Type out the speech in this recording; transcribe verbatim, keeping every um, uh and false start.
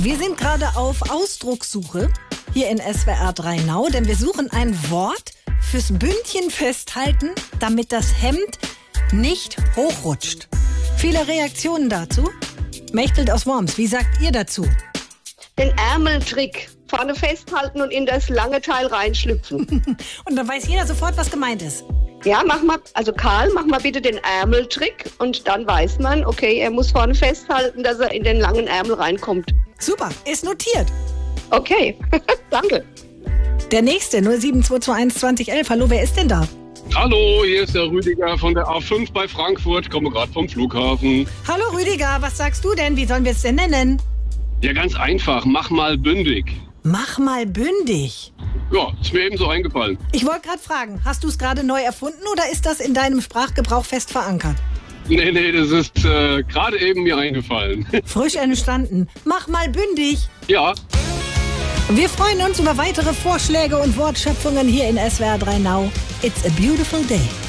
Wir sind gerade auf Ausdruckssuche hier in S W R drei Now, denn wir suchen ein Wort fürs Bündchen festhalten, damit das Hemd nicht hochrutscht. Viele Reaktionen dazu. Mechthild aus Worms, wie sagt ihr dazu? Den Ärmeltrick. Vorne festhalten und in das lange Teil reinschlüpfen. Und dann weiß jeder sofort, was gemeint ist. Ja, mach mal, also Karl, mach mal bitte den Ärmeltrick und dann weiß man, okay, er muss vorne festhalten, dass er in den langen Ärmel reinkommt. Super, ist notiert. Okay, danke. Der nächste, null sieben zwei zwei eins zwanzig elf. Hallo, wer ist denn da? Hallo, hier ist der Rüdiger von der A fünf bei Frankfurt, komme gerade vom Flughafen. Hallo Rüdiger, was sagst du denn? Wie sollen wir es denn nennen? Ja, ganz einfach, mach mal bündig. Mach mal bündig. Ja, ist mir eben so eingefallen. Ich wollte gerade fragen, hast du es gerade neu erfunden oder ist das in deinem Sprachgebrauch fest verankert? Nee, nee, das ist äh, gerade eben mir eingefallen. Frisch entstanden. Mach mal bündig. Ja. Wir freuen uns über weitere Vorschläge und Wortschöpfungen hier in S W R drei Now. It's a beautiful day.